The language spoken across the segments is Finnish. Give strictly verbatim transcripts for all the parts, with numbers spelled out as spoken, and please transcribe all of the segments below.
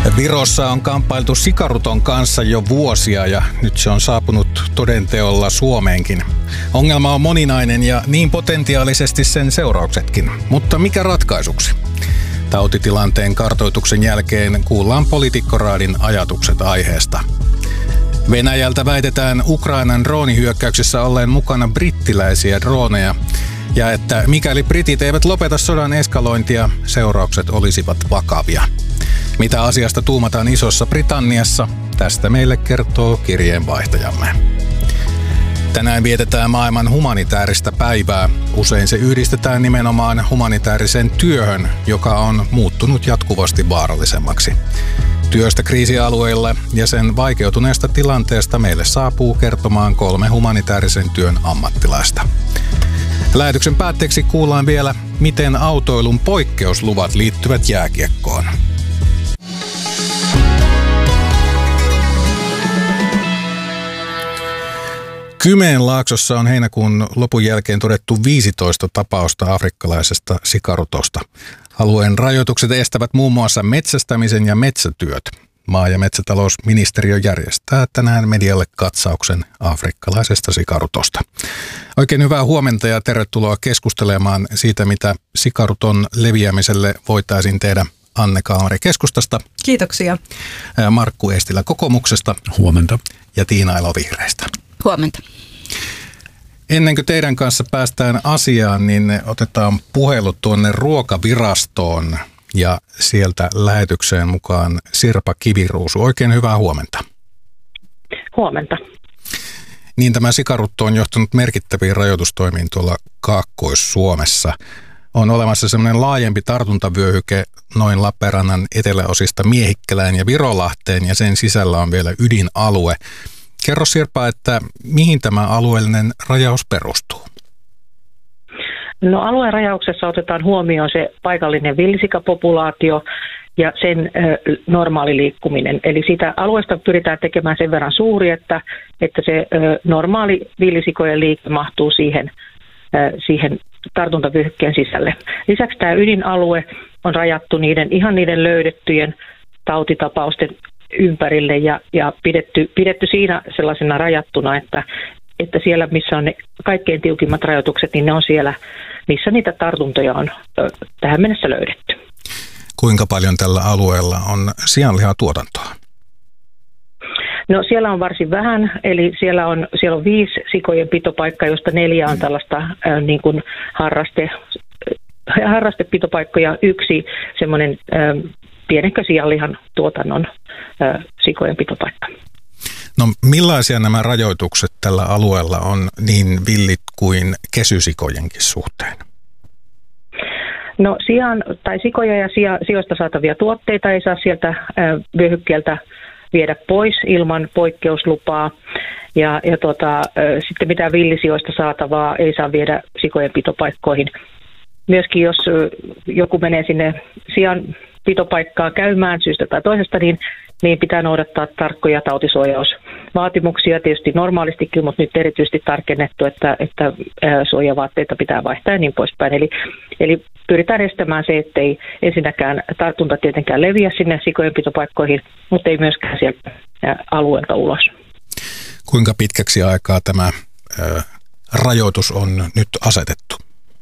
Virossa on kamppailtu sikaruton kanssa jo vuosia ja nyt se on saapunut todenteolla Suomeenkin. Ongelma on moninainen ja niin potentiaalisesti sen seurauksetkin. Mutta mikä ratkaisuksi? Tautitilanteen kartoituksen jälkeen kuullaan poliitikkoraadin ajatukset aiheesta. Venäjältä väitetään Ukrainan droonihyökkäyksessä olleen mukana brittiläisiä drooneja ja että mikäli britit eivät lopeta sodan eskalointia, seuraukset olisivat vakavia. Mitä asiasta tuumataan Isossa Britanniassa, tästä meille kertoo kirjeenvaihtajamme. Tänään vietetään maailman humanitaarista päivää. Usein se yhdistetään nimenomaan humanitaariseen työhön, joka on muuttunut jatkuvasti vaarallisemmaksi. Työstä kriisialueilla ja sen vaikeutuneesta tilanteesta meille saapuu kertomaan kolme humanitaarisen työn ammattilaista. Lähetyksen päätteeksi kuullaan vielä, miten autoilun poikkeusluvat liittyvät jääkiekkoon. Kymenlaaksossa on heinäkuun lopun jälkeen todettu viisitoista tapausta afrikkalaisesta sikarutosta. Alueen rajoitukset estävät muun muassa metsästämisen ja metsätyöt. Maa- ja metsätalousministeriö järjestää tänään medialle katsauksen afrikkalaisesta sikarutosta. Oikein hyvää huomenta ja tervetuloa keskustelemaan siitä, mitä sikaruton leviämiselle voitaisiin tehdä. Anne Kalmari keskustasta. Kiitoksia. Markku Eestilä kokoomuksesta. Huomenta. Ja Tiina Elo vihreistä. Huomenta. Ennen kuin teidän kanssa päästään asiaan, niin otetaan puhelu tuonne Ruokavirastoon ja sieltä lähetykseen mukaan Sirpa Kiviruusu. Oikein hyvää huomenta. Huomenta. Niin, tämä sikarutto on johtanut merkittäviin rajoitustoimiin tuolla Kaakkois-Suomessa. On olemassa semmoinen laajempi tartuntavyöhyke noin Lappeenrannan eteläosista Miehikkälään ja Virolahteen ja sen sisällä on vielä ydinalue. Kerro Sirpa, että mihin tämä alueellinen rajaus perustuu? No, alueen rajauksessa otetaan huomioon se paikallinen villisikapopulaatio ja sen ö, normaali liikkuminen. Eli sitä alueesta pyritään tekemään sen verran suuri, että, että se ö, normaali villisikojen liike mahtuu siihen, ö, siihen tartuntavyöhykkeen sisälle. Lisäksi tämä ydinalue on rajattu niiden, ihan niiden löydettyjen tautitapausten ympärille ja, ja pidetty, pidetty siinä sellaisena rajattuna, että, että siellä missä on ne kaikkein tiukimmat rajoitukset, niin ne on siellä, missä niitä tartuntoja on ö, tähän mennessä löydetty. Kuinka paljon tällä alueella on sianlihaa tuotantoa? No, siellä on varsin vähän, eli siellä on, siellä on viisi sikojen pitopaikkaa, josta neljä on tällaista äh, niin kuin harraste, harrastepitopaikkoja, yksi semmoinen äh, pienehkö sianlihan tuotannon äh, sikojen pitopaikka. No, millaisia nämä rajoitukset tällä alueella on niin villit kuin kesysikojenkin suhteen? No, sian, tai sikoja ja sia, sioista saatavia tuotteita ei saa sieltä äh, vyöhykkeeltä viedä pois ilman poikkeuslupaa ja, ja tota, sitten mitään villisijoista saatavaa ei saa viedä sikojen pitopaikkoihin. Myöskin jos joku menee sinne sian pitopaikkaa käymään syystä tai toisesta, niin, niin pitää noudattaa tarkkoja tautisuojausvaatimuksia tietysti normaalistikin, mutta nyt erityisesti tarkennettu, että, että suojavaatteita pitää vaihtaa ja niin poispäin. Eli, eli pyritään estämään se, ettei ensinnäkään tartunta tietenkään leviä sinne sikojen pitopaikkoihin, mutta ei myöskään sieltä alueelta ulos. Kuinka pitkäksi aikaa tämä ö, rajoitus on nyt asetettu?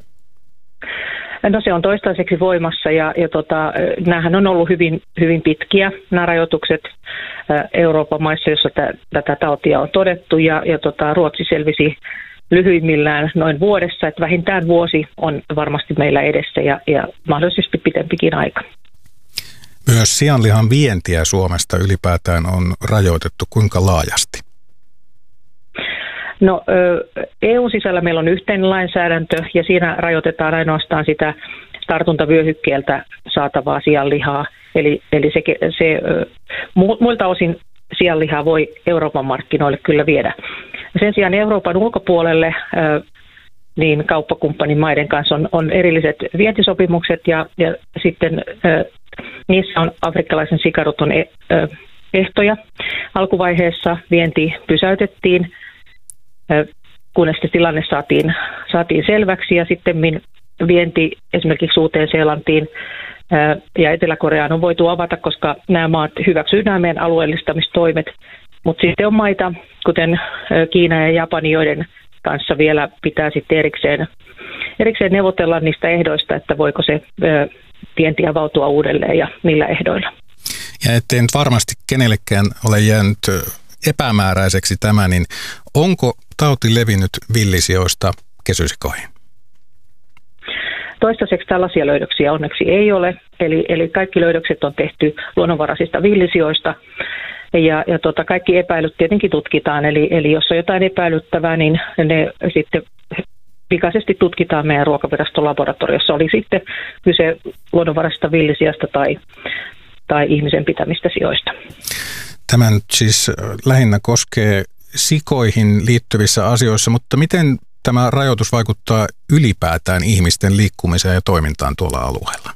No, se on toistaiseksi voimassa ja, ja tota, näähän on ollut hyvin, hyvin pitkiä nämä rajoitukset Euroopan maissa, joissa t- tätä tautia on todettu ja, ja tota, Ruotsi selvisi lyhyimmillään noin vuodessa, että vähintään vuosi on varmasti meillä edessä ja, ja mahdollisesti pitempikin aika. Myös sianlihan vientiä Suomesta ylipäätään on rajoitettu. Kuinka laajasti? No, E U-sisällä meillä on yhteinen lainsäädäntö ja siinä rajoitetaan ainoastaan sitä tartuntavyöhykkeeltä saatavaa sianlihaa. Eli, eli se, se, muilta osin sianlihaa voi Euroopan markkinoille kyllä viedä. Sen sijaan Euroopan ulkopuolelle niin kauppakumppanimaiden kanssa on, on erilliset vientisopimukset ja, ja sitten niissä on afrikkalaisen sikaruton ehtoja. Alkuvaiheessa vienti pysäytettiin, kunnes tilanne saatiin, saatiin selväksi ja sitten vienti esimerkiksi Uuteen-Seelantiin ja Etelä-Koreaan on voitu avata, koska nämä maat hyväksyvät nämä meidän alueellistamistoimet. Mutta sitten on maita, kuten Kiina ja Japani, joiden kanssa vielä pitää sitten erikseen, erikseen neuvotella niistä ehdoista, että voiko se vienti avautua uudelleen ja millä ehdoilla. Ja ettei nyt varmasti kenellekään ole jäänyt epämääräiseksi tämä, niin onko tauti levinnyt villisijoista kesysikoihin? Toistaiseksi tällaisia löydöksiä onneksi ei ole, eli, eli kaikki löydökset on tehty luonnonvaraisista villisijoista. Ja, ja tota, kaikki epäilyt tietenkin tutkitaan, eli, eli jos on jotain epäilyttävää, niin ne sitten pikaisesti tutkitaan meidän Ruokaviraston laboratoriossa. Oli sitten kyse luonnonvaraisista villisijasta tai, tai ihmisen pitämistä sijoista. Tämä nyt siis lähinnä koskee sikoihin liittyvissä asioissa, mutta miten tämä rajoitus vaikuttaa ylipäätään ihmisten liikkumiseen ja toimintaan tuolla alueella?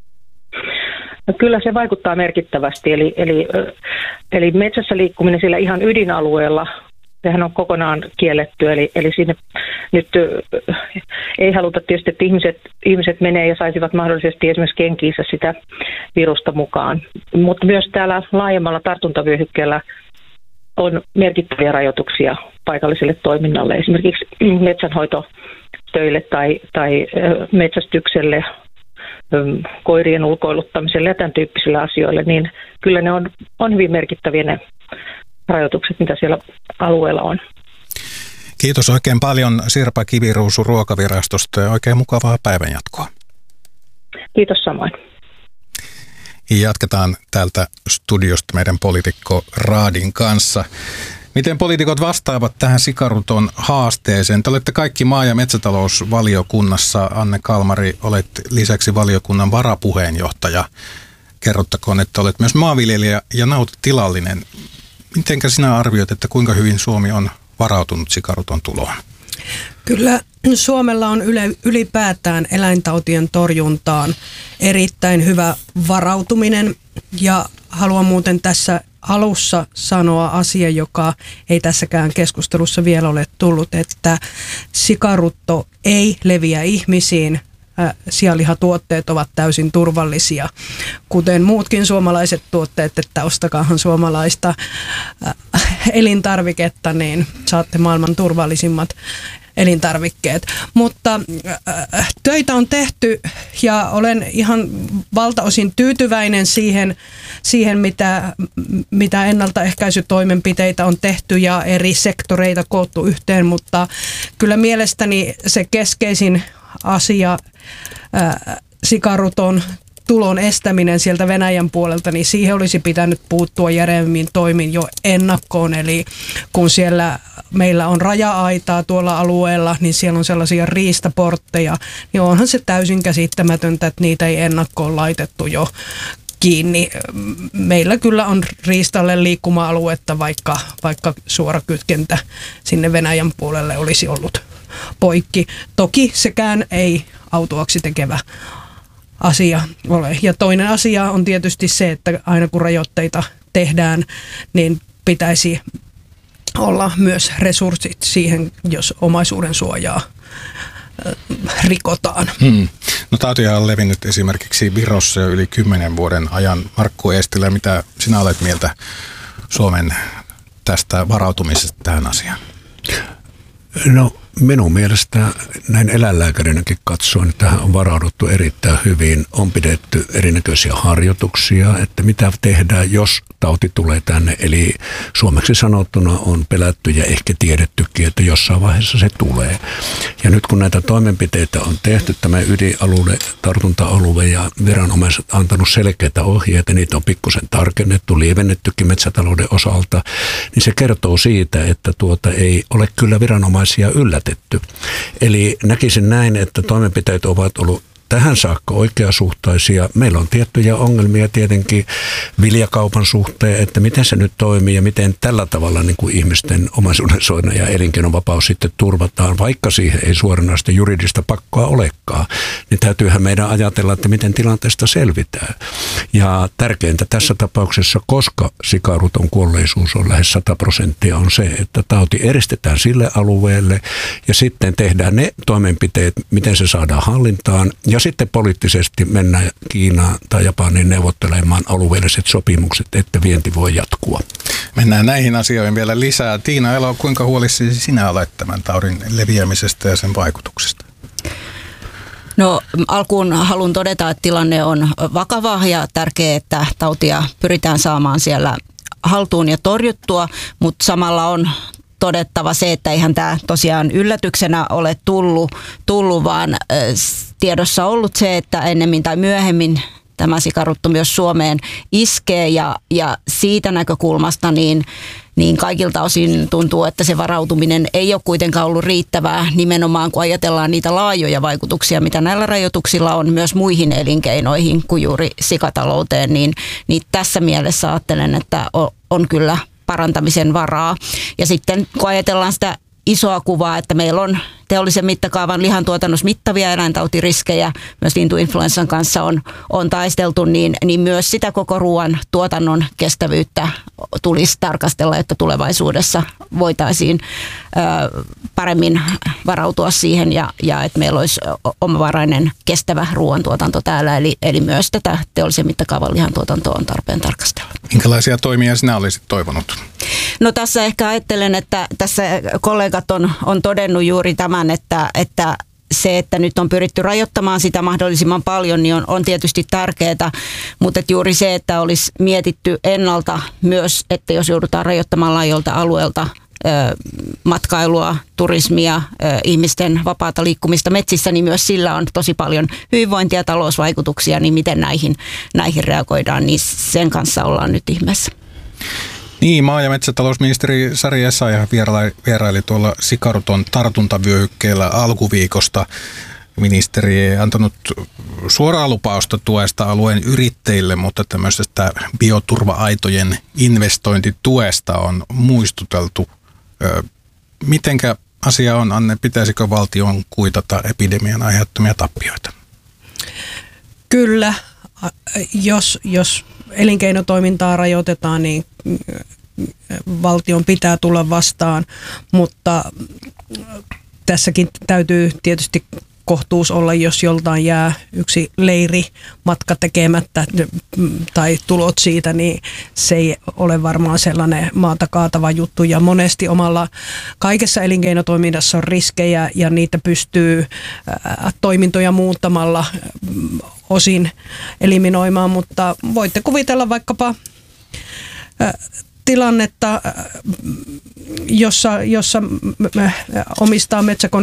No kyllä se vaikuttaa merkittävästi, eli, eli, eli metsässä liikkuminen sillä ihan ydinalueella, sehän on kokonaan kielletty, eli, eli sinne nyt ei haluta tietysti, että ihmiset, ihmiset menee ja saisivat mahdollisesti esimerkiksi kenkiinsä sitä virusta mukaan, mutta myös täällä laajemmalla tartuntavyöhykkeellä on merkittäviä rajoituksia paikalliselle toiminnalle, esimerkiksi metsänhoitotöille tai, tai metsästykselle, koirien ulkoiluttamiselle ja tämän tyyppisille asioille, niin kyllä ne on, on hyvin merkittäviä ne rajoitukset, mitä siellä alueella on. Kiitos oikein paljon Sirpa Kiviruusu Ruokavirastosta ja oikein mukavaa päivänjatkoa. Kiitos samoin. Jatketaan täältä studiosta meidän poliitikko Raadin kanssa. Miten poliitikot vastaavat tähän sikaruton haasteeseen? Te olette kaikki maa- ja metsätalousvaliokunnassa. Anne Kalmari, olet lisäksi valiokunnan varapuheenjohtaja. Kerrottakoon, että olet myös maanviljelijä ja nautatilallinen. Mitenkä sinä arvioit, että kuinka hyvin Suomi on varautunut sikaruton tuloon? Kyllä Suomella on ylipäätään eläintautien torjuntaan erittäin hyvä varautuminen ja haluan muuten tässä alussa sanoa asia, joka ei tässäkään keskustelussa vielä ole tullut, että sikarutto ei leviä ihmisiin. Sianlihatuotteet ovat täysin turvallisia, kuten muutkin suomalaiset tuotteet, että ostakaahan suomalaista elintarviketta, niin saatte maailman turvallisimmat elintarvikkeet. Mutta äh, töitä on tehty ja olen ihan valtaosin tyytyväinen siihen, siihen mitä, mitä ennaltaehkäisytoimenpiteitä on tehty ja eri sektoreita koottu yhteen, mutta kyllä mielestäni se keskeisin asia äh, sikaruton tulon estäminen sieltä Venäjän puolelta, niin siihen olisi pitänyt puuttua järjemmin toimin jo ennakkoon. Eli kun siellä meillä on raja-aitaa tuolla alueella, niin siellä on sellaisia riistaportteja, niin onhan se täysin käsittämätöntä, että niitä ei ennakkoon laitettu jo kiinni. Meillä kyllä on riistalle liikkuma-aluetta, vaikka, vaikka suora kytkentä sinne Venäjän puolelle olisi ollut poikki. Toki sekään ei autuaksi tekevä asia ole. Ja toinen asia on tietysti se, että aina kun rajoitteita tehdään, niin pitäisi olla myös resurssit siihen, jos omaisuuden suojaa rikotaan. Hmm. No tautia on levinnyt esimerkiksi Virossa jo yli kymmenen vuoden ajan. Markku Eestilä, mitä sinä olet mieltä Suomen tästä varautumisesta tähän asiaan? No minun mielestä näin eläinlääkärinäkin katsoen, että tähän on varauduttu erittäin hyvin. On pidetty erinäköisiä harjoituksia, että mitä tehdään, jos tauti tulee tänne. Eli suomeksi sanottuna on pelätty ja ehkä tiedettykin, että jossain vaiheessa se tulee. Ja nyt kun näitä toimenpiteitä on tehty, tämä ydinalue, tartunta-alue ja viranomaiset on antanut selkeitä ohjeita, niitä on pikkusen tarkennettu, lievennettykin metsätalouden osalta, niin se kertoo siitä, että tuota ei ole kyllä viranomaisia yllätetty. Eli näkisin näin, että toimenpiteet ovat ollut tähän saakka oikeasuhtaisia. Meillä on tiettyjä ongelmia tietenkin viljakaupan suhteen, että miten se nyt toimii ja miten tällä tavalla niin kuin ihmisten omaisuudensuoja ja elinkeinonvapaus sitten turvataan, vaikka siihen ei suoranaista juridista pakkoa ole. paikkaa, niin täytyyhän meidän ajatella, että miten tilanteesta selvitään. Ja tärkeintä tässä tapauksessa, koska sikaruton kuolleisuus on lähes sata prosenttia, on se, että tauti eristetään sille alueelle ja sitten tehdään ne toimenpiteet, miten se saadaan hallintaan ja sitten poliittisesti mennään Kiinaan tai Japaniin neuvottelemaan alueelliset sopimukset, että vienti voi jatkua. Mennään näihin asioihin vielä lisää. Tiina Elo, kuinka huolissasi sinä olet tämän taudin leviämisestä ja sen vaikutuksesta? No alkuun haluan todeta, että tilanne on vakava ja tärkeää, että tautia pyritään saamaan siellä haltuun ja torjuttua, mutta samalla on todettava se, että eihän tämä tosiaan yllätyksenä ole tullut, tullut vaan tiedossa ollut se, että ennemmin tai myöhemmin tämä sikarutto myös Suomeen iskee ja, ja siitä näkökulmasta niin, niin kaikilta osin tuntuu, että se varautuminen ei ole kuitenkaan ollut riittävää nimenomaan, kun ajatellaan niitä laajoja vaikutuksia, mitä näillä rajoituksilla on myös muihin elinkeinoihin kuin juuri sikatalouteen, niin, niin tässä mielessä ajattelen, että on, on kyllä parantamisen varaa. Ja sitten kun ajatellaan sitä isoa kuvaa, että meillä on teollisen mittakaavan lihantuotannossa mittavia eläintautiriskejä, myös lintuinfluenssan kanssa on, on taisteltu, niin, niin myös sitä koko ruoan tuotannon kestävyyttä tulisi tarkastella, että tulevaisuudessa voitaisiin ö, paremmin varautua siihen ja, ja että meillä olisi omavarainen kestävä ruoantuotanto täällä, eli, eli myös tätä teollisen mittakaavan lihantuotantoa on tarpeen tarkastella. Minkälaisia toimia sinä olisit toivonut? No tässä ehkä ajattelen, että tässä kollegat on, on todennut juuri tämän, että, että se, että nyt on pyritty rajoittamaan sitä mahdollisimman paljon, niin on, on tietysti tärkeää, mutta että juuri se, että olisi mietitty ennalta myös, että jos joudutaan rajoittamaan laajoilta alueelta ö, matkailua, turismia, ö, ihmisten vapaata liikkumista metsissä, niin myös sillä on tosi paljon hyvinvointia ja talousvaikutuksia, niin miten näihin, näihin reagoidaan, niin sen kanssa ollaan nyt ihmeessä. Niin, maa- ja metsätalousministeri Sari Essayah vieraili, vieraili tuolla sikaruton tartuntavyöhykkeellä alkuviikosta. Ministeri ei antanut suoraa lupausta tuesta alueen yrittäjille, mutta tämmöisestä bioturva-aitojen investointituesta on muistuteltu. Mitenkä asia on, Anne, pitäisikö valtion kuitata epidemian aiheuttamia tappioita? Kyllä, jos, jos elinkeinotoimintaa rajoitetaan, niin valtion pitää tulla vastaan, mutta tässäkin täytyy tietysti kohtuus olla, jos joltain jää yksi leirimatka tekemättä tai tulot siitä, niin se ei ole varmaan sellainen maata kaatava juttu. Ja monesti omalla kaikessa elinkeinotoiminnassa on riskejä ja niitä pystyy toimintoja muuttamalla osin eliminoimaan, mutta voitte kuvitella vaikkapa tilannetta, jossa, jossa omistaa metsäkone